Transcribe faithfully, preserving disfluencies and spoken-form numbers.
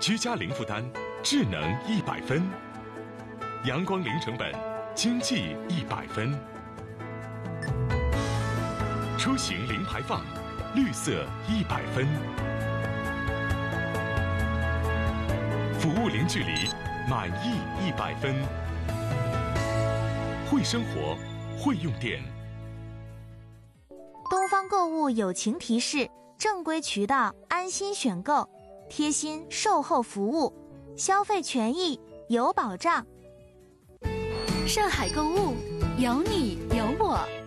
居家零负担，智能一百分；阳光零成本，经济一百分；出行零排放，绿色一百分；服务零距离，满意一百分。会生活，会用电。 东方购物友情提示：正规渠道安心选购，贴心售后服务，消费权益有保障。 上海购物，有你有我。